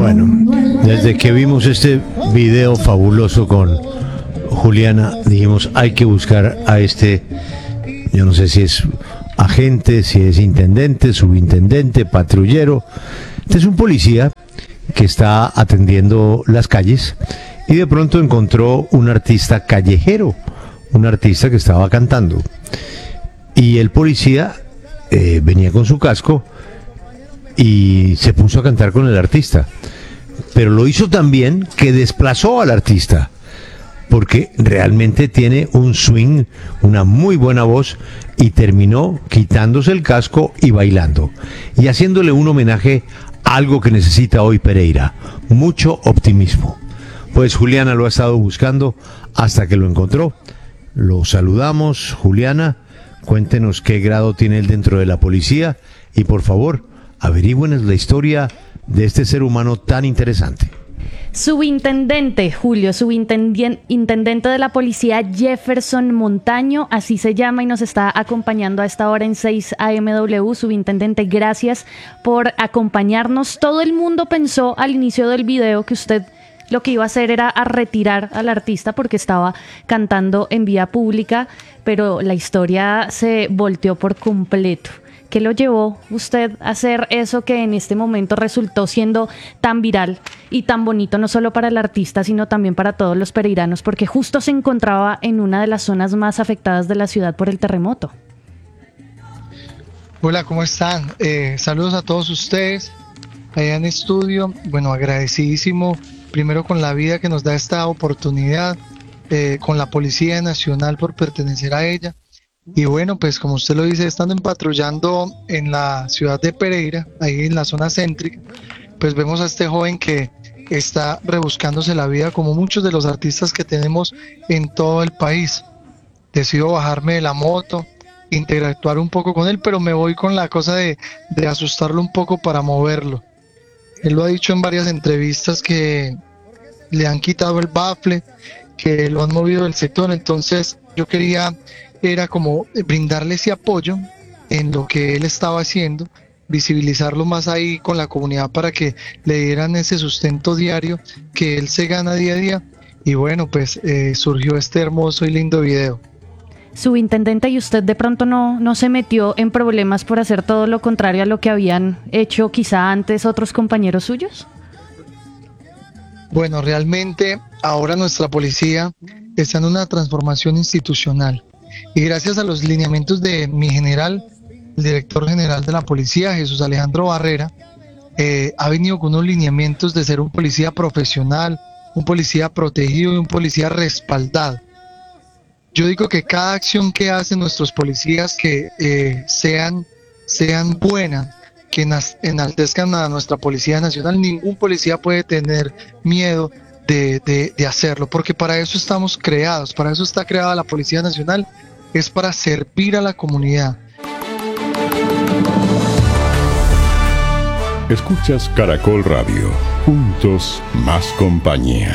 Bueno, desde que vimos este video fabuloso con Juliana, dijimos, hay que buscar a este, yo no sé si es agente, si es intendente, subintendente, patrullero. Este es un policía que está atendiendo las calles y de pronto encontró un artista callejero, un artista que estaba cantando. Y el policía venía con su casco y se puso a cantar con el artista. Pero lo hizo tan bien que desplazó al artista, porque realmente tiene un swing, una muy buena voz, y terminó quitándose el casco y bailando, y haciéndole un homenaje a algo que necesita hoy Pereira: mucho optimismo. Pues Juliana lo ha estado buscando hasta que lo encontró. Lo saludamos. Juliana, cuéntenos qué grado tiene él dentro de la policía y por favor, averigüenos la historia de este ser humano tan interesante. Subintendente, Julio, subintendente de la policía Jefferson Montaño, así se llama, y nos está acompañando a esta hora en 6 AMW. Subintendente, gracias por acompañarnos. Todo el mundo pensó al inicio del video que usted lo que iba a hacer era a retirar al artista porque estaba cantando en vía pública, pero la historia se volteó por completo. ¿Qué lo llevó usted a hacer eso que en este momento resultó siendo tan viral y tan bonito, no solo para el artista, sino también para todos los pereiranos, porque justo se encontraba en una de las zonas más afectadas de la ciudad por el terremoto? Hola, ¿cómo están? Saludos a todos ustedes allá en estudio. Bueno, agradecidísimo primero con la vida que nos da esta oportunidad, con la Policía Nacional por pertenecer a ella. Y bueno, pues como usted lo dice, estando patrullando en la ciudad de Pereira, ahí en la zona céntrica, pues vemos a este joven que está rebuscándose la vida como muchos de los artistas que tenemos en todo el país. Decido bajarme de la moto, interactuar un poco con él, pero me voy con la cosa de asustarlo un poco para moverlo. Él lo ha dicho en varias entrevistas que le han quitado el bafle, que lo han movido del sector, entonces yo quería era como brindarle ese apoyo en lo que él estaba haciendo, visibilizarlo más ahí con la comunidad para que le dieran ese sustento diario que él se gana día a día. Y bueno, pues surgió este hermoso y lindo video. Subintendente, ¿y usted de pronto no se metió en problemas por hacer todo lo contrario a lo que habían hecho quizá antes otros compañeros suyos? Bueno, realmente ahora nuestra policía está en una transformación institucional y gracias a los lineamientos de mi general, el director general de la policía, Jesús Alejandro Barrera, ha venido con unos lineamientos de ser un policía profesional, un policía protegido y un policía respaldado. Yo digo que cada acción que hacen nuestros policías que sean buenas, que enaltezcan a nuestra Policía Nacional, ningún policía puede tener miedo de hacerlo, porque para eso estamos creados, para eso está creada la Policía Nacional, es para servir a la comunidad. Escuchas Caracol Radio, juntos más compañía.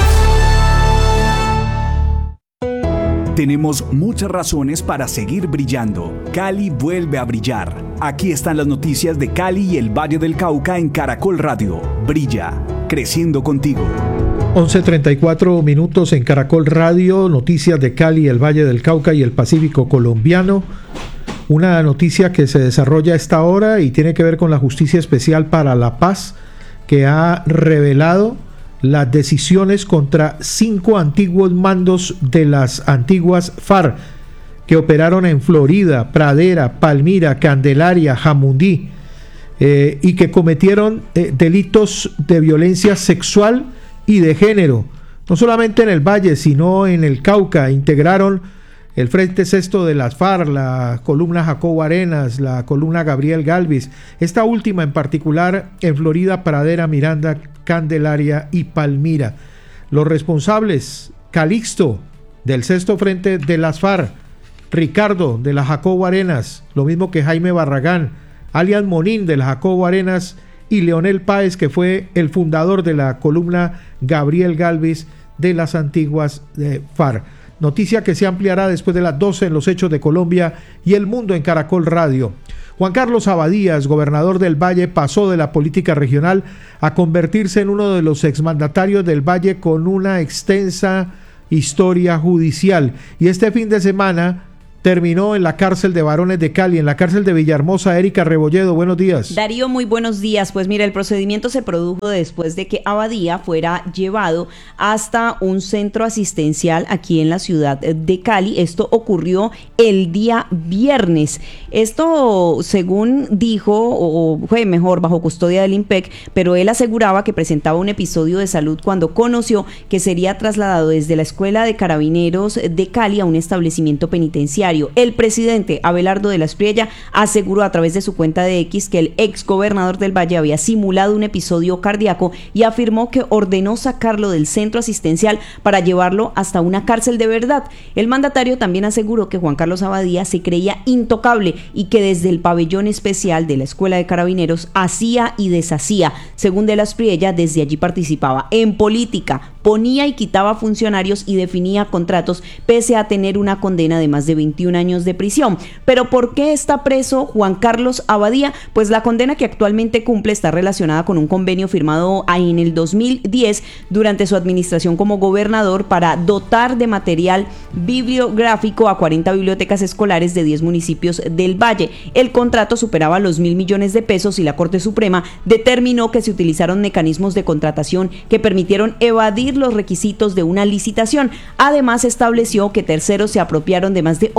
Tenemos muchas razones para seguir brillando. Cali vuelve a brillar. Aquí están las noticias de Cali y el Valle del Cauca en Caracol Radio. Brilla, creciendo contigo. 11:34 minutos en Caracol Radio, noticias de Cali, el Valle del Cauca y el Pacífico colombiano. Una noticia que se desarrolla a esta hora y tiene que ver con la Justicia Especial para la Paz, que ha revelado las decisiones contra 5 antiguos mandos de las antiguas FARC que operaron en Florida, Pradera, Palmira, Candelaria, Jamundí, y que cometieron delitos de violencia sexual y de género, no solamente en el Valle, sino en el Cauca. Integraron el Frente Sexto de las FARC, la columna Jacobo Arenas, la columna Gabriel Galvis, esta última en particular en Florida, Pradera, Miranda, Candelaria y Palmira. Los responsables: Calixto, del Sexto Frente de las FARC, Ricardo, de la Jacobo Arenas, lo mismo que Jaime Barragán, alias Monín, de la Jacobo Arenas, y Leonel Páez, que fue el fundador de la columna Gabriel Galvis de las antiguas FARC. Noticia que se ampliará después de las 12 en los hechos de Colombia y el mundo en Caracol Radio. Juan Carlos Abadía, gobernador del Valle, pasó de la política regional a convertirse en uno de los exmandatarios del Valle con una extensa historia judicial. Y este fin de semana terminó en la cárcel de varones de Cali, en la cárcel de Villahermosa. Erika Rebolledo, buenos días. Darío, muy buenos días. Pues mira, el procedimiento se produjo después de que Abadía fuera llevado hasta un centro asistencial aquí en la ciudad de Cali. Esto ocurrió el día viernes. Esto, según dijo, o fue mejor, bajo custodia del IMPEC, pero él aseguraba que presentaba un episodio de salud cuando conoció que sería trasladado desde la Escuela de Carabineros de Cali a un establecimiento penitenciario. El presidente Abelardo de la Espriella aseguró a través de su cuenta de X que el ex gobernador del Valle había simulado un episodio cardíaco y afirmó que ordenó sacarlo del centro asistencial para llevarlo hasta una cárcel de verdad. El mandatario también aseguró que Juan Carlos Abadía se creía intocable y que desde el pabellón especial de la Escuela de Carabineros hacía y deshacía. Según de la Espriella, desde allí participaba en política, ponía y quitaba funcionarios y definía contratos pese a tener una condena de más de 21 años de prisión. Pero ¿por qué está preso Juan Carlos Abadía? Pues la condena que actualmente cumple está relacionada con un convenio firmado en el 2010 durante su administración como gobernador para dotar de material bibliográfico a 40 bibliotecas escolares de 10 municipios del Valle. El contrato superaba los 1.000 millones de pesos y la Corte Suprema determinó que se utilizaron mecanismos de contratación que permitieron evadir los requisitos de una licitación. Además, estableció que terceros se apropiaron de más de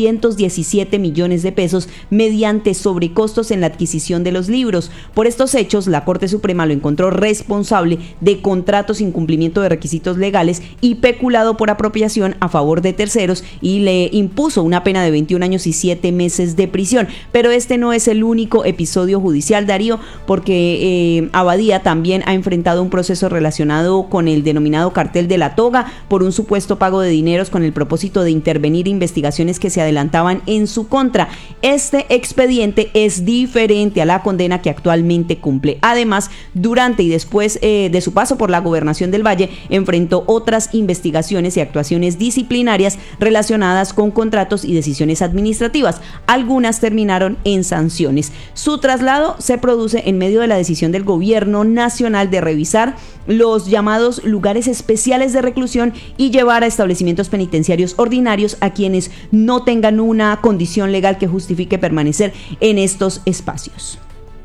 817 millones de pesos mediante sobrecostos en la adquisición de los libros. Por estos hechos, la Corte Suprema lo encontró responsable de contratos sin cumplimiento de requisitos legales y peculado por apropiación a favor de terceros y le impuso una pena de 21 años y 7 meses de prisión. Pero este no es el único episodio judicial, Darío, porque Abadía también ha enfrentado un proceso relacionado con el denominado cartel de la toga por un supuesto pago de dineros con el propósito de intervenir investigaciones que se adelantaban en su contra. Este expediente es diferente a la condena que actualmente cumple. Además, durante y después de su paso por la gobernación del Valle, enfrentó otras investigaciones y actuaciones disciplinarias relacionadas con contratos y decisiones administrativas. Algunas terminaron en sanciones. Su traslado se produce en medio de la decisión del gobierno nacional de revisar los llamados lugares especiales de reclusión y llevar a establecimientos penitenciarios ordinarios a quienes no tengan una condición legal que justifique permanecer en estos espacios.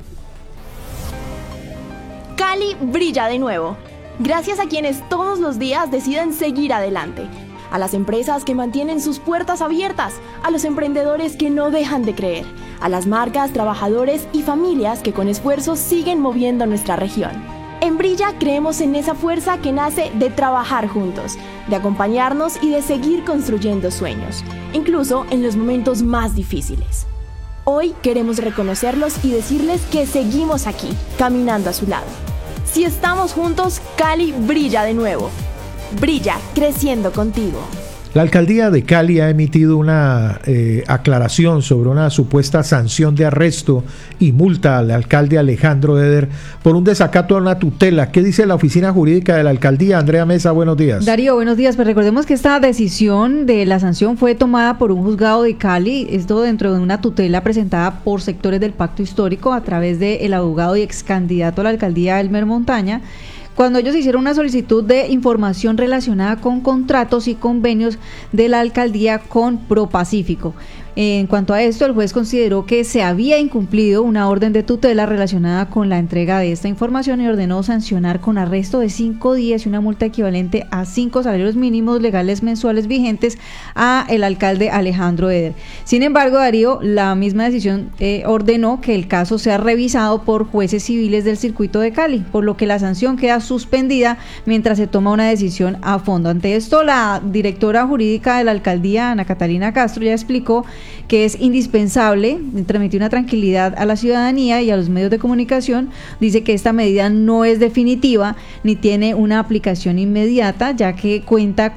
Cali brilla de nuevo, gracias a quienes todos los días deciden seguir adelante, a las empresas que mantienen sus puertas abiertas, a los emprendedores que no dejan de creer, a las marcas, trabajadores y familias que con esfuerzo siguen moviendo nuestra región. En Brilla creemos en esa fuerza que nace de trabajar juntos, de acompañarnos y de seguir construyendo sueños, incluso en los momentos más difíciles. Hoy queremos reconocerlos y decirles que seguimos aquí, caminando a su lado. Si estamos juntos, Cali brilla de nuevo. Brilla, creciendo contigo. La alcaldía de Cali ha emitido una aclaración sobre una supuesta sanción de arresto y multa al alcalde Alejandro Eder por un desacato a una tutela. ¿Qué dice la oficina jurídica de la alcaldía? Andrea Mesa, buenos días. Darío, buenos días. Pues recordemos que esta decisión de la sanción fue tomada por un juzgado de Cali, esto dentro de una tutela presentada por sectores del Pacto Histórico a través del abogado y ex candidato a la alcaldía Elmer Montaña, cuando ellos hicieron una solicitud de información relacionada con contratos y convenios de la alcaldía con ProPacífico. En cuanto a esto, el juez consideró que se había incumplido una orden de tutela relacionada con la entrega de esta información y ordenó sancionar con arresto de 5 días y una multa equivalente a 5 salarios mínimos legales mensuales vigentes a el alcalde Alejandro Eder. Sin embargo, Darío, la misma decisión ordenó que el caso sea revisado por jueces civiles del circuito de Cali, por lo que la sanción queda suspendida mientras se toma una decisión a fondo. Ante esto, la directora jurídica de la alcaldía, Ana Catalina Castro, ya explicó que es indispensable transmitir una tranquilidad a la ciudadanía y a los medios de comunicación. Dice que esta medida no es definitiva ni tiene una aplicación inmediata, ya que cuenta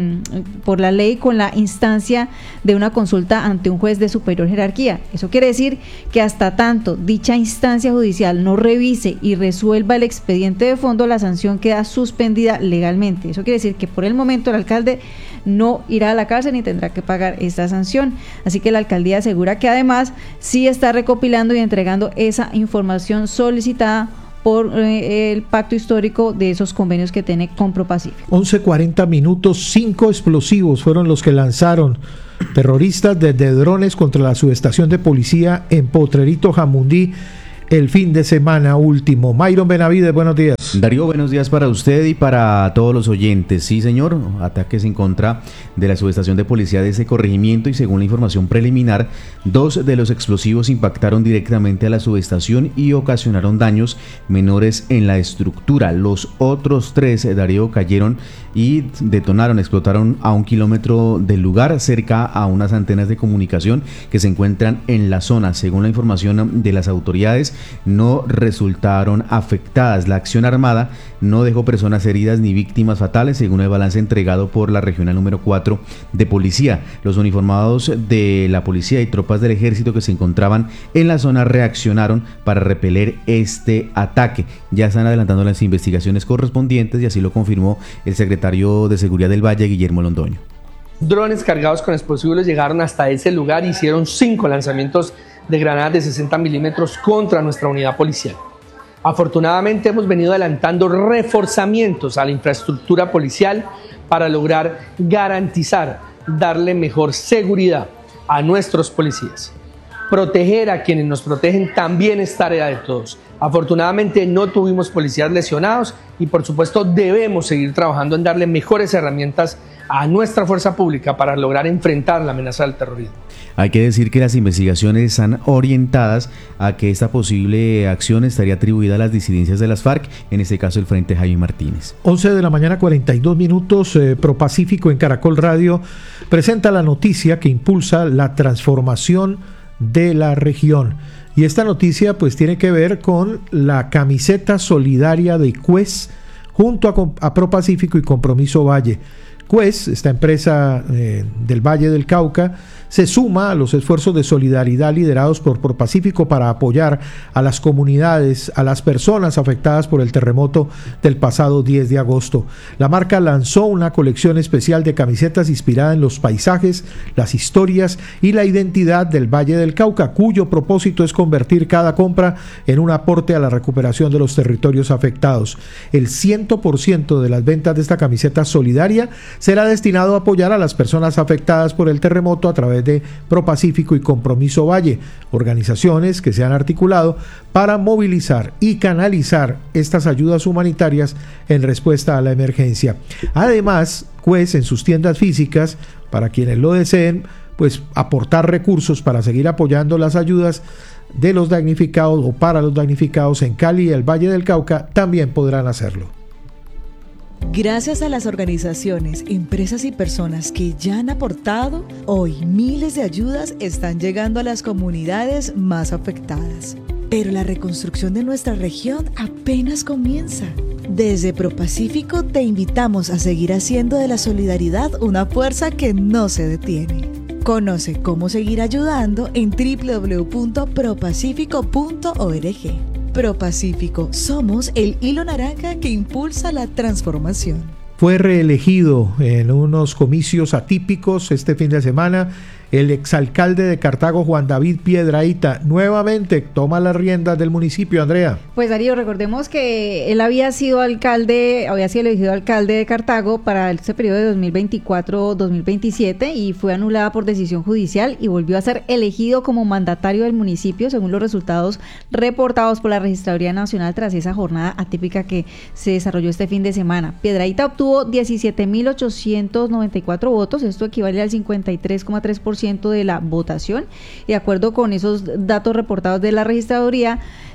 por la ley con la instancia de una consulta ante un juez de superior jerarquía. Eso quiere decir que hasta tanto dicha instancia judicial no revise y resuelva el expediente de fondo, la sanción queda suspendida legalmente. Eso quiere decir que por el momento el alcalde no irá a la cárcel ni tendrá que pagar esta sanción. Así Así que la alcaldía asegura que además sí está recopilando y entregando esa información solicitada por el pacto histórico de esos convenios que tiene con ProPacífico. 11:40 minutos, 5 explosivos fueron los que lanzaron terroristas desde drones contra la subestación de policía en Potrerito, Jamundí, el fin de semana último. Mayron Benavides, buenos días. Darío, buenos días para usted y para todos los oyentes. Sí, señor, ataques en contra de la subestación de policía de ese corregimiento y según la información preliminar, 2 de los explosivos impactaron directamente a la subestación y ocasionaron daños menores en la estructura. Los otros 3, Darío, cayeron y explotaron a 1 kilómetro del lugar, cerca a unas antenas de comunicación que se encuentran en la zona. Según la información de las autoridades, no resultaron afectadas. La acción armada no dejó personas heridas ni víctimas fatales, según el balance entregado por la regional número 4 de policía. Los uniformados de la policía y tropas del ejército que se encontraban en la zona reaccionaron para repeler este ataque. Ya están adelantando las investigaciones correspondientes y así lo confirmó el secretario de Seguridad del Valle, Guillermo Londoño. Drones cargados con explosivos llegaron hasta ese lugar y hicieron 5 lanzamientos de granadas de 60 milímetros contra nuestra unidad policial. Afortunadamente hemos venido adelantando reforzamientos a la infraestructura policial para lograr garantizar, darle mejor seguridad a nuestros policías. Proteger a quienes nos protegen también es tarea de todos. Afortunadamente no tuvimos policías lesionados y por supuesto debemos seguir trabajando en darle mejores herramientas a nuestra fuerza pública para lograr enfrentar la amenaza del terrorismo. Hay que decir que las investigaciones están orientadas a que esta posible acción estaría atribuida a las disidencias de las FARC, en este caso el Frente Jaime Martínez. 11 de la mañana, 42 minutos, ProPacífico en Caracol Radio presenta la noticia que impulsa la transformación de la región. Y esta noticia pues tiene que ver con la camiseta solidaria de CUES junto a ProPacífico y Compromiso Valle. CUES, esta empresa del Valle del Cauca, se suma a los esfuerzos de solidaridad liderados por ProPacífico para apoyar a las comunidades, a las personas afectadas por el terremoto del pasado 10 de agosto. La marca lanzó una colección especial de camisetas inspirada en los paisajes, las historias y la identidad del Valle del Cauca, cuyo propósito es convertir cada compra en un aporte a la recuperación de los territorios afectados. El 100% de las ventas de esta camiseta solidaria será destinado a apoyar a las personas afectadas por el terremoto a través de ProPacífico y Compromiso Valle, organizaciones que se han articulado para movilizar y canalizar estas ayudas humanitarias en respuesta a la emergencia. Además, CUES en sus tiendas físicas, para quienes lo deseen, pues aportar recursos para seguir apoyando las ayudas de los damnificados o para los damnificados en Cali y el Valle del Cauca, también podrán hacerlo. Gracias a las organizaciones, empresas y personas que ya han aportado, hoy miles de ayudas están llegando a las comunidades más afectadas. Pero la reconstrucción de nuestra región apenas comienza. Desde ProPacífico te invitamos a seguir haciendo de la solidaridad una fuerza que no se detiene. Conoce cómo seguir ayudando en www.propacifico.org. ProPacífico, somos el hilo naranja que impulsa la transformación. Fue reelegido en unos comicios atípicos este fin de semana el exalcalde de Cartago, Juan David Piedrahita, nuevamente toma las riendas del municipio. Andrea. Pues Darío, recordemos que él había sido elegido alcalde de Cartago para este periodo de 2024-2027 y fue anulada por decisión judicial y volvió a ser elegido como mandatario del municipio según los resultados reportados por la Registraduría Nacional tras esa jornada atípica que se desarrolló este fin de semana. Piedrahita obtuvo 17.894 votos, esto equivale al 53,3% de la votación y de acuerdo con esos datos reportados de la registraduría,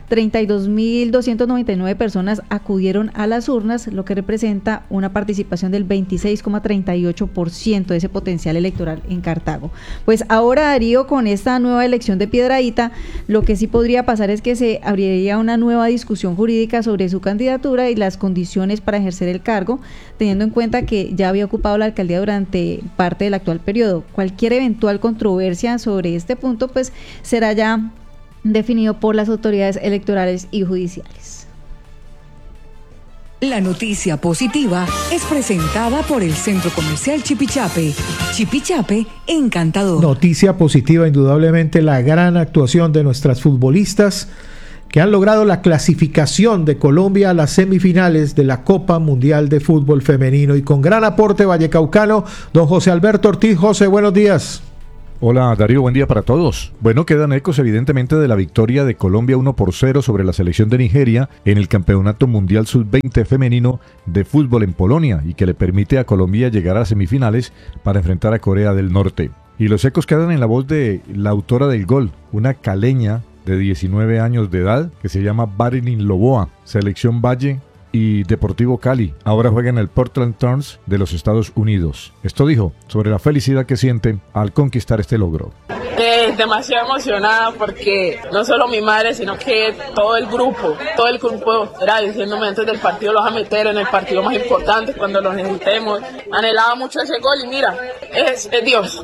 32.299 personas acudieron a las urnas, lo que representa una participación del 26,38% de ese potencial electoral en Cartago. Pues ahora, Darío, con esta nueva elección de Piedrahita, lo que sí podría pasar es que se abriría una nueva discusión jurídica sobre su candidatura y las condiciones para ejercer el cargo, teniendo en cuenta que ya había ocupado la alcaldía durante parte del actual periodo. Cualquier eventual controversia sobre este punto, pues será ya definido por las autoridades electorales y judiciales. La noticia positiva es presentada por el Centro Comercial Chipichape. Chipichape, encantador. Noticia positiva, indudablemente, la gran actuación de nuestras futbolistas que han logrado la clasificación de Colombia a las semifinales de la Copa Mundial de Fútbol Femenino, y con gran aporte vallecaucano, don José Alberto Ortiz. José, buenos días. Hola Darío, buen día para todos. Bueno, quedan ecos evidentemente de la victoria de Colombia 1-0 sobre la selección de Nigeria en el Campeonato Mundial Sub-20 femenino de fútbol en Polonia, y que le permite a Colombia llegar a semifinales para enfrentar a Corea del Norte. Y los ecos quedan en la voz de la autora del gol, una caleña de 19 años de edad que se llama Marilyn Loboa, selección Valle y Deportivo Cali. Ahora juega en el Portland Thorns de los Estados Unidos. Esto dijo sobre la felicidad que siente al conquistar este logro. Demasiado emocionada porque no solo mi madre, sino que todo el grupo era diciéndome antes del partido: los vas a meter en el partido más importante cuando los necesitemos. Anhelaba mucho ese gol y mira, es Dios.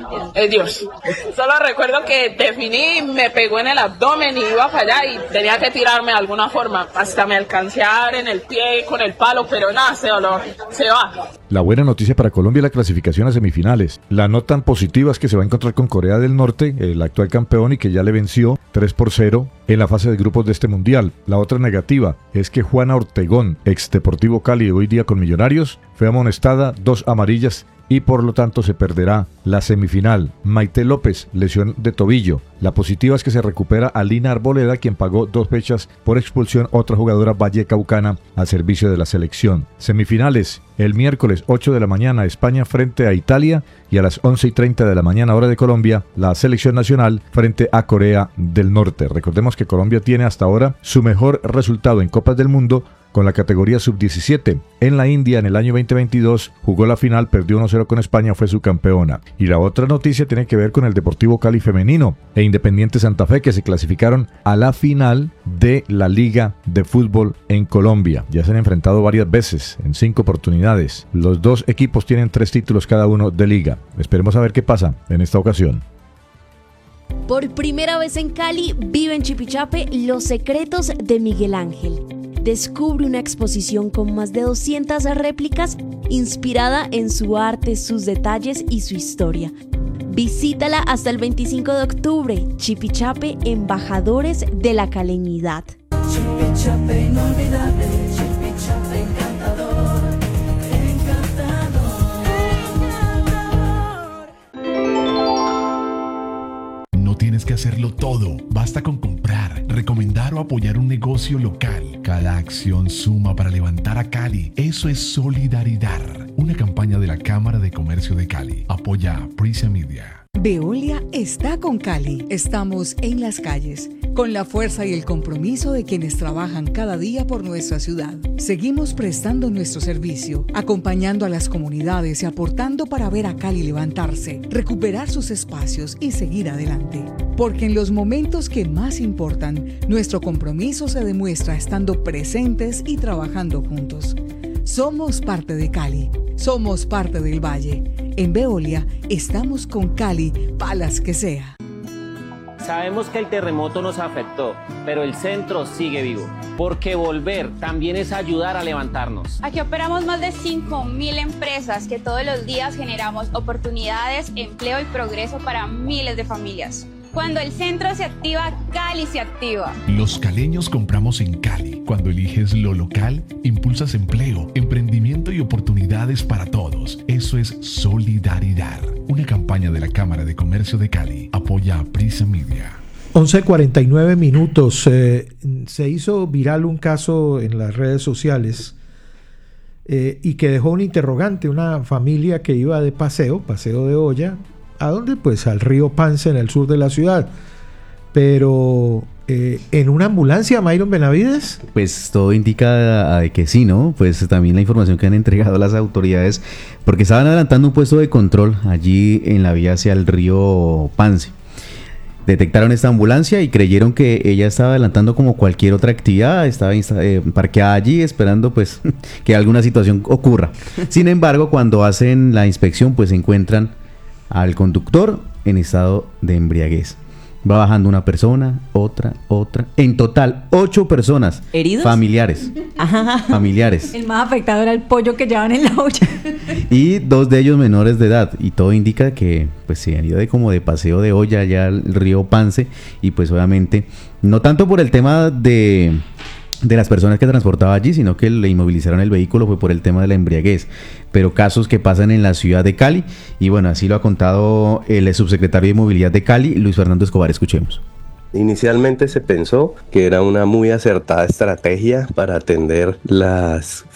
Solo recuerdo que definí, me pegó en el abdomen y iba para allá y tenía que tirarme de alguna forma. Hasta me alcancé a dar en el pie con el palo, pero nada, se va. La buena noticia para Colombia es la clasificación a semifinales. La no tan positiva es que se va a encontrar con Corea del Norte, el actual campeón, y que ya le venció 3-0 en la fase de grupos de este mundial. La otra negativa es que Juana Ortegón, ex Deportivo Cali, hoy día con Millonarios, fue amonestada 2 amarillas y por lo tanto se perderá la semifinal. Maite López, lesión de tobillo. La positiva es que se recupera a Lina Arboleda, quien pagó 2 fechas por expulsión, otra jugadora vallecaucana al servicio de la selección. Semifinales, el miércoles 8 de la mañana, España frente a Italia, y a las 11:30 de la mañana, hora de Colombia, la selección nacional frente a Corea del Norte. Recordemos que Colombia tiene hasta ahora su mejor resultado en Copas del Mundo con la categoría sub-17. En la India, en el año 2022, jugó la final, perdió 1-0 con España, fue su campeona. Y la otra noticia tiene que ver con el Deportivo Cali femenino e Independiente Santa Fe, que se clasificaron a la final de la Liga de Fútbol en Colombia. Ya se han enfrentado varias veces, en 5 oportunidades. Los 2 equipos tienen 3 títulos cada uno de liga. Esperemos a ver qué pasa en esta ocasión. Por primera vez en Cali, vive en Chipichape Los Secretos de Miguel Ángel. Descubre una exposición con más de 200 réplicas inspirada en su arte, sus detalles y su historia. Visítala hasta el 25 de octubre. Chipichape, embajadores de la caleñidad. Chipichape inolvidable, Chipichape encantador, No tienes que hacerlo todo, basta con comprar, recomendar o apoyar un negocio local. Cada acción suma para levantar a Cali. Eso es solidaridad. Una campaña de la Cámara de Comercio de Cali. Apoya Prisa Media. Veolia está con Cali. Estamos en las calles, con la fuerza y el compromiso de quienes trabajan cada día por nuestra ciudad. Seguimos prestando nuestro servicio, acompañando a las comunidades y aportando para ver a Cali levantarse, recuperar sus espacios y seguir adelante. Porque en los momentos que más importan, nuestro compromiso se demuestra estando presentes y trabajando juntos. Somos parte de Cali, somos parte del Valle. En Veolia estamos con Cali, palas que sea. Sabemos que el terremoto nos afectó, pero el centro sigue vivo, porque volver también es ayudar a levantarnos. Aquí operamos más de 5.000 empresas que todos los días generamos oportunidades, empleo y progreso para miles de familias. Cuando el centro se activa, Cali se activa. Los caleños compramos en Cali. Cuando eliges lo local, impulsas empleo, emprendimiento y oportunidades para todos. Eso es solidaridad. Una campaña de la Cámara de Comercio de Cali. Apoya a Prisa Media. 11:49 minutos. Se hizo viral un caso en las redes sociales y que dejó un interrogante. Una familia que iba de paseo de olla. ¿A dónde? Pues al río Pance, en el sur de la ciudad. Pero en una ambulancia, Myron Benavides. Pues todo indica que sí, ¿no? Pues también la información que han entregado las autoridades, porque estaban adelantando un puesto de control allí en la vía hacia el río Pance. Detectaron esta ambulancia y creyeron que ella estaba adelantando como cualquier otra actividad, estaba parqueada allí esperando pues que alguna situación ocurra. Sin embargo, cuando hacen la inspección, pues encuentran al conductor en estado de embriaguez. Va bajando una persona, otra. En total, 8 personas. ¿Heridos? Familiares. Familiares. El más afectado era el pollo que llevaban en la olla. Y 2 de ellos menores de edad. Y todo indica que pues se han ido como de paseo de olla allá al río Pance. Y pues obviamente, no tanto por el tema de las personas que transportaba allí, sino que le inmovilizaron el vehículo, fue por el tema de la embriaguez, pero casos que pasan en la ciudad de Cali, y bueno, así lo ha contado el subsecretario de Movilidad de Cali, Luis Fernando Escobar. Escuchemos. Inicialmente se pensó que era una muy acertada estrategia para atender las